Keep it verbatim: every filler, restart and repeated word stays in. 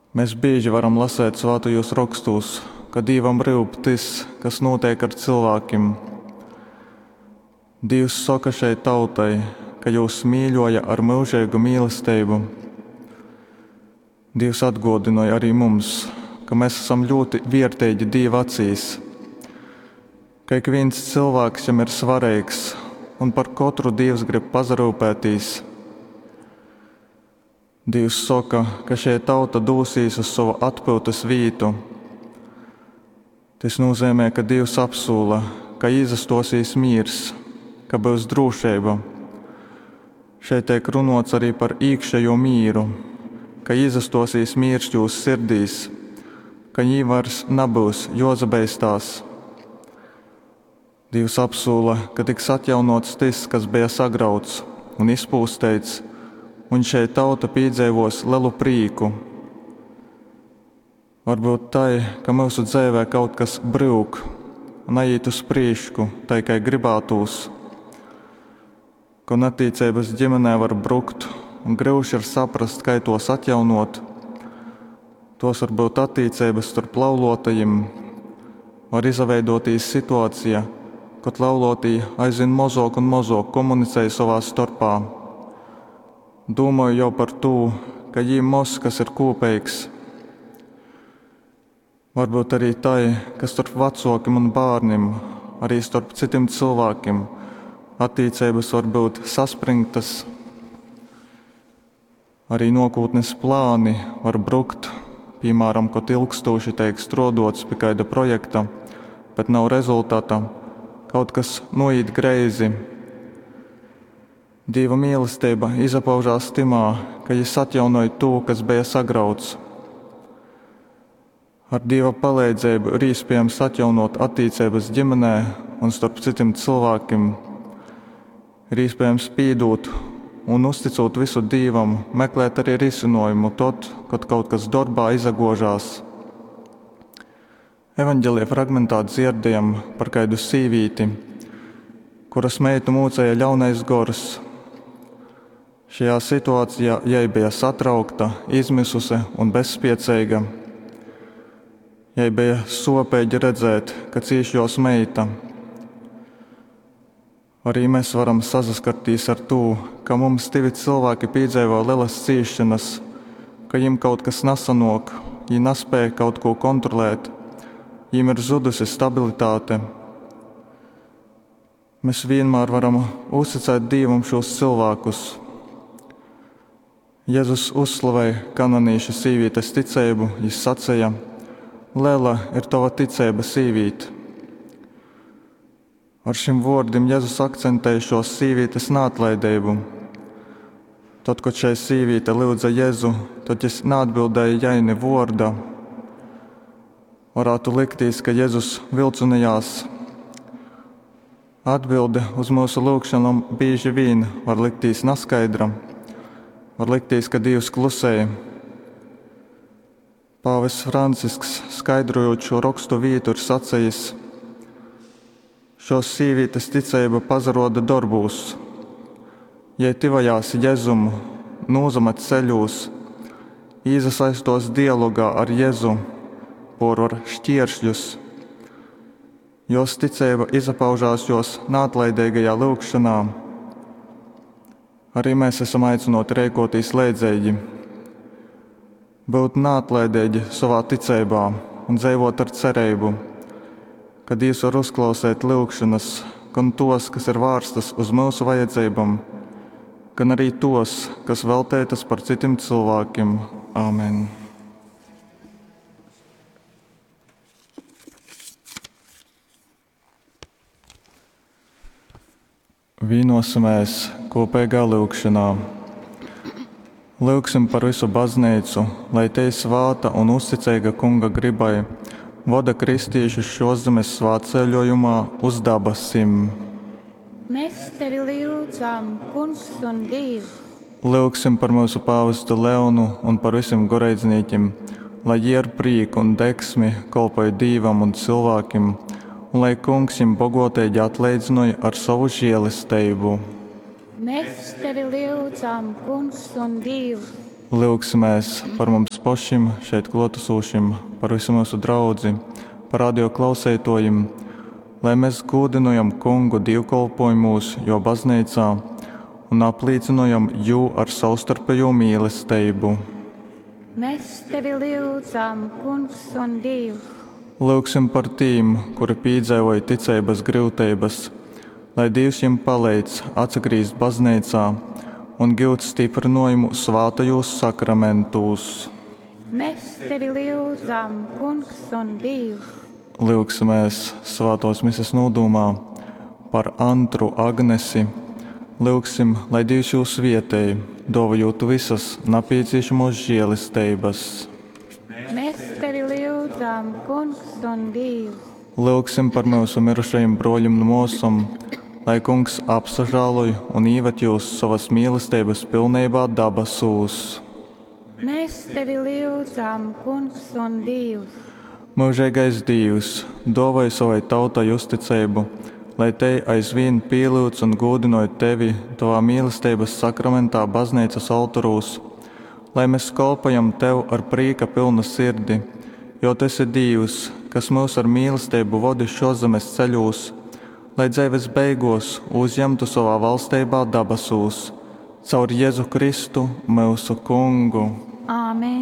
Mēs bieži varam lasēt svētajos rakstos, ka Dievam rūp tas, kas notiek ar cilvēkiem. Dievs saka šai tautai, ka jūs mīļoja ar mūžīgu mīlestību. Dievs atgādināja arī mums, ka mēs esam ļoti vērtīgi Dieva acīs, ka ik viens cilvēks jam ir svarīgs un par katru Dievs grib pazarūpētīs. Dievs saka, ka šī tauta dosīs uz savu atpūtas vietu. Tas nozīmē, ka Dievs apsola, ka izastosīs miers, ka būs drošība. Šeit tiek runāts arī par iekšējo mīru, ka izastosīs miers jūsu sirdīs, ka viņi vairs nebūs jāzabeistās. Dievs apsola, ka tiks atjaunots tas, kas bija sagrauts un izpūsteits, un šeit tauta piedzīvos lielu prieku. Varbūt tai, ka mūsu dzīvē kaut kas brūk un aiziet uz priekšu, tikai gribētos, ka attiecības ģimenē var brukt un grūti ir saprast, kā tos atjaunot. Tos var būt attiecības starp laulotajiem, var izveidoties situācija, kad laulotī aizvien mazāk un mazāk komunicēja savā starpā. Domāju jau par to, ka jīm maz, kas ir kopīgs. Varbūt arī tai, kas starp vecākiem un bērniem, arī starp citiem cilvēkiem, attiecības var būt saspringtas. Arī nākotnes plāni var brukt, piemēram, kad ilgstoši tiek strādāts pie kāda projekta, bet nav rezultāta, kaut kas noiet greizi. Dieva mīlestība izpaužās timā, ka Viņš atjaunoja to, kas bija sagrauts. Ar Dieva palīdzību ir iespējams atjaunot attiecības ģimenē un starp citiem cilvēkiem. Ir iespējams pīdot un uzticot visu Dievam, meklēt arī risinājumu tad, kad kaut kas darbā izagožās. Evaņģēlijā fragmentā dzirdējam par kādu sīvīti, kuras meitu mūcēja ļaunais gors. Šajā situācijā jai bija satraukta, izmisuse un bezspēcīga. Jai bija sopīgi redzēt, ka cieš jos meita. Arī mēs varam saskarties ar to, ka mums divi cilvēki piedzīvo lielas ciešanas, ka viņiem kaut kas nesanāk, viņi nespēja kaut ko kontrolēt, viņiem ir zudusi stabilitāte. Mēs vienmēr varam uzticēt Dievam šos cilvēkus. Jēzus uzslavēja kanānieša sīvītes ticību, viņš sacīja: "Liela ir tava ticība, sīvīt." Ar šim vārdiem Jēzus akcentēja šos sīvītes neatlaidību. Tad, kad šai sīvīte lūdza Jēzu, tad viņš neatbildēja jaini vārda. Varētu likties, ka Jēzus vilcinājās. Atbilde uz mūsu lūgšanām bieži vien var likties neskaidra. Var likties, ka Dievs klusēja. Pāvests Francisks, skaidrojot šo rakstu vietu, ir sacījis: "Šos sīvītes ticība pazaroda darbūs. Ja tivajās Jēzumu, nozamet ceļos, īzasaistos dialogā ar Jēzu, porvar šķēršļus. Jos ticība izpaužās jos neatlaidīgajā lūgšanā. Arī mēs esam aicināti rīkoties līdzīgi, būt neatlaidīgi savā ticībā un dzīvot ar cerību, ka Dievs var uzklausīt lūgšanas, gan tos, kas ir vērstas uz mūsu vajadzībām, gan arī tos, kas veltītas par citiem cilvēkiem. Āmen. Vienosimies kopīgā lūgšanā. Lūgsim par visu baznīcu, lai te svēta un uzticīga Kunga gribai vada kristiešus šos zemes svētceļojumā uz dabasim. Mēs tevi lūdzam, Kungs un Dievs. Lūgsim par mūsu pāvestu Leonu un par visiem garīdzniekiem, lai viņi ar prieku un deksmi kalpoja Dievam un cilvēkiem, un lai Kungs viņiem bagātīgi atlīdzināja ar savu žēlastību. Mēs tevi lūdzam, Kungs un Dievs. Lūgsimies par mums mums pašim, šeit klātesošiem, par visu mūsu draudzi, par radio klausētojiem, lai mēs godinojam Kungu dievkalpojumos, jo baznīcā, un apliecinojam jū ar savstarpējo mīlestību. Mēs tevi lūdzam, Kungs un Dievs. Lūgsim par tiem, kuri piedzīvoja ticības grūtības, lai Dievs viņiem palīdz atsagrīzt baznīcā un gūt stiprinājumu svātajos sakramentos. Mēs tevi lūdzam, Kungs un Dievs. Lūgsimies svātos misas nodomā par Antru Agnesi. Lūgsim, lai Dievs jūs vietēji, dāvājot visas nepieciešamos žēlistības. Mēs tevi lūdzam, Kungs un Dievs. Lūgsim par mūsu mirušajiem broļiem un mūsam, lai Kungs apsažāloja un īvet jūs savas mīlestības pilnībā dabasūs. Mēs tevi lūdzam, Kungs un Dievs. Mūžīgais Dievs, dāvāj savai tautai uzticību, lai te aizvien pielūdz un godinot tevi tavā mīlestības sakramentā baznīcas altarūs, lai mēs kalpojam tev ar prieka pilnu sirdi, jo tu esi Dievs, kas mūs ar mīlestību vadi šozemes ceļos, lai dzīves beigos uzņemtu savā valstībā dabasūs, caur Jēzu Kristu, mūsu Kungu. Āmen.